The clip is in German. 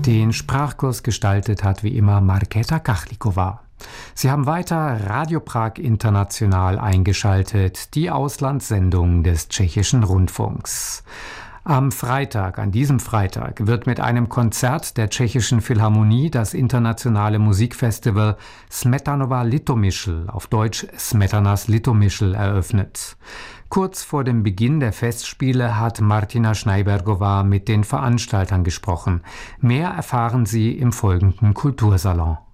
Den Sprachkurs gestaltet hat wie immer Markéta Kachlikova. Sie haben weiter Radio Prag International eingeschaltet, die Auslandssendung des tschechischen Rundfunks. Am Freitag, an diesem Freitag, wird mit einem Konzert der Tschechischen Philharmonie das internationale Musikfestival Smetanova Litomyšl, auf Deutsch Smetanas Litomyšl, eröffnet. Kurz vor dem Beginn der Festspiele hat Martina Schneibergova mit den Veranstaltern gesprochen. Mehr erfahren Sie im folgenden Kultursalon.